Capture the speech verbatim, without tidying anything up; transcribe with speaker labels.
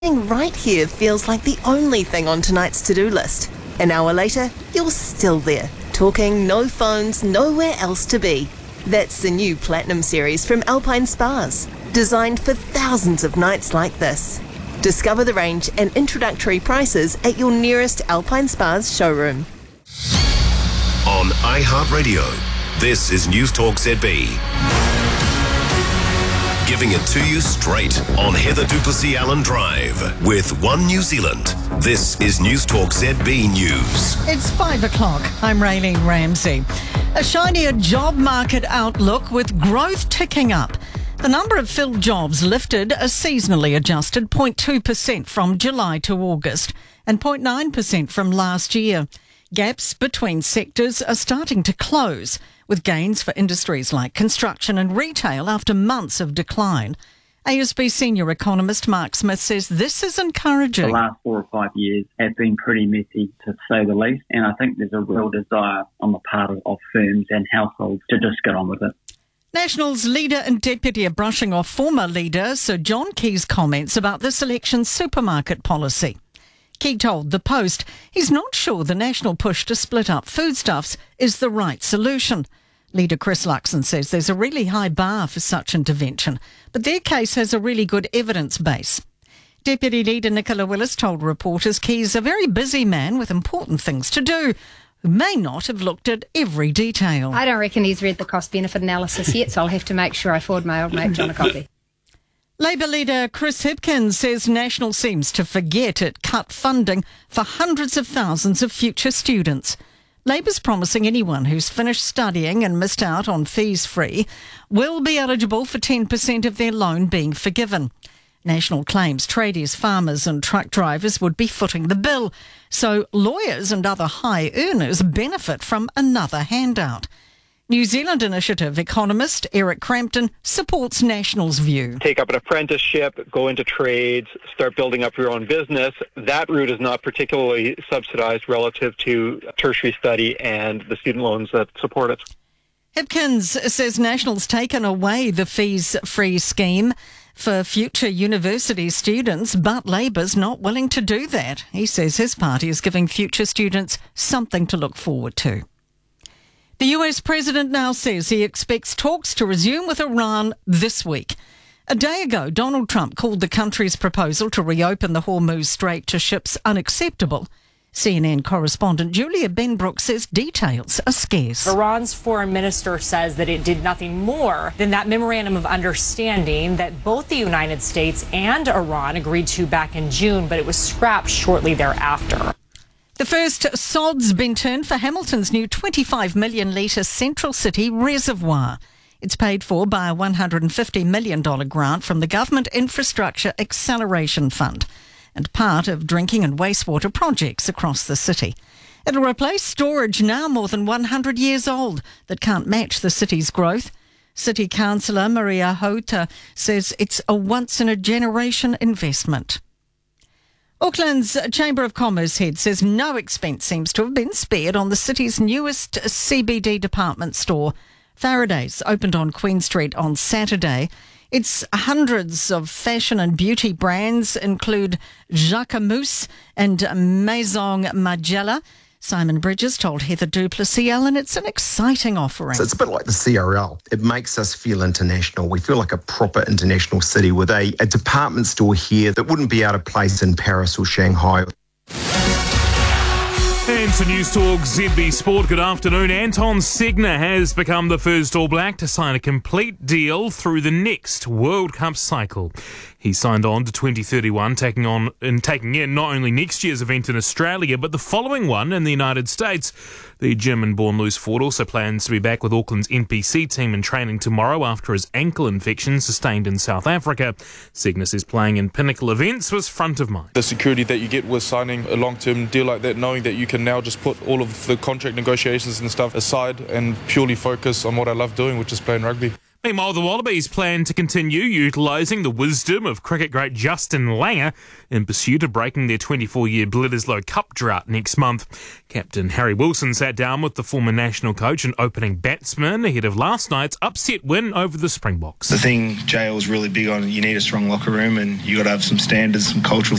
Speaker 1: Being right here feels like the only thing on tonight's to-do list. An hour later, you're still there, talking, no phones, nowhere else to be. That's the new Platinum series from Alpine Spas, designed for thousands of nights like this. Discover the range and introductory prices at your nearest Alpine Spas showroom.
Speaker 2: On iHeartRadio, this is News Talk Z B. Giving it to you straight on Heather du Plessis-Allen Drive with One New Zealand. This is News Talk Z B News.
Speaker 3: It's five o'clock. I'm Raylene Ramsey. A shinier job market outlook with growth ticking up. The number of filled jobs lifted a seasonally adjusted zero point two percent from July to August and zero point nine percent from last year. Gaps between sectors are starting to close, with gains for industries like construction and retail after months of decline. A S B senior economist Mark Smith says this is encouraging.
Speaker 4: The last four or five years have been pretty messy, to say the least, and I think there's a real desire on the part of, of firms and households to just get on with it.
Speaker 3: Nationals leader and deputy are brushing off former leader Sir John Key's comments about this election's supermarket policy. Key told The Post he's not sure the national push to split up foodstuffs is the right solution. Leader Chris Luxon says there's a really high bar for such intervention, but their case has a really good evidence base. Deputy Leader Nicola Willis told reporters Key's a very busy man with important things to do, who may not have looked at every detail.
Speaker 5: I don't reckon he's read the cost-benefit analysis yet, so I'll have to make sure I forward my old mate John a copy.
Speaker 3: Labor leader Chris Hipkins says National seems to forget it cut funding for hundreds of thousands of future students. Labor's promising anyone who's finished studying and missed out on fees free will be eligible for ten percent of their loan being forgiven. National claims tradies, farmers and truck drivers would be footing the bill, so lawyers and other high earners benefit from another handout. New Zealand Initiative economist Eric Crampton supports National's view.
Speaker 6: Take up an apprenticeship, go into trades, start building up your own business. That route is not particularly subsidised relative to tertiary study and the student loans that support it.
Speaker 3: Hipkins says National's taken away the fees-free scheme for future university students, but Labor's not willing to do that. He says his party is giving future students something to look forward to. The U S president now says he expects talks to resume with Iran this week. A day ago, Donald Trump called the country's proposal to reopen the Hormuz Strait to ships unacceptable. C N N correspondent Julia Benbrook says details are scarce.
Speaker 7: Iran's foreign minister says that it did nothing more than that memorandum of understanding that both the United States and Iran agreed to back in June, but it was scrapped shortly thereafter.
Speaker 3: The first sod's been turned for Hamilton's new twenty-five million litre Central City reservoir. It's paid for by a one hundred fifty million dollars grant from the Government Infrastructure Acceleration Fund and part of drinking and wastewater projects across the city. It'll replace storage now more than one hundred years old that can't match the city's growth. City Councillor Maria Houta says it's a once-in-a-generation investment. Auckland's Chamber of Commerce head says no expense seems to have been spared on the city's newest C B D department store. Faraday's opened on Queen Street on Saturday. Its hundreds of fashion and beauty brands include Jacquemus and Maison Margiela. Simon Bridges told Heather du Plessis-Allen it's an exciting offering.
Speaker 8: So it's a bit like the C R L. It makes us feel international. We feel like a proper international city with a, a department store here that wouldn't be out of place in Paris or Shanghai.
Speaker 9: And to News Talk Z B Sport, good afternoon. Anton Segner has become the first All Black to sign a complete deal through the next World Cup cycle. He signed on to twenty thirty-one, taking on and taking in not only next year's event in Australia, but the following one in the United States. The German-born loose forward also plans to be back with Auckland's N P C team in training tomorrow after his ankle infection sustained in South Africa. Segner says playing in pinnacle events was front of mind.
Speaker 10: The security that you get with signing a long-term deal like that, knowing that you can now just put all of the contract negotiations and stuff aside and purely focus on what I love doing, which is playing rugby.
Speaker 9: Meanwhile, the Wallabies plan to continue utilising the wisdom of cricket great Justin Langer in pursuit of breaking their twenty-four-year Bledisloe Cup drought next month. Captain Harry Wilson sat down with the former national coach and opening batsman ahead of last night's upset win over the Springboks.
Speaker 11: The thing J L was really big on, you need a strong locker room and you got to have some standards, some cultural